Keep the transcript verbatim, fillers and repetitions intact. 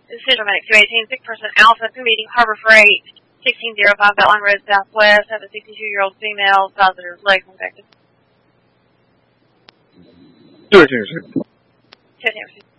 Decision Medic two eighteen, sick person Alpha, through meeting Harbor Freight, sixteen oh five Beltline Road Southwest, have a sixty-two-year-old female, positive legs infected. Two attenders. Two attenders.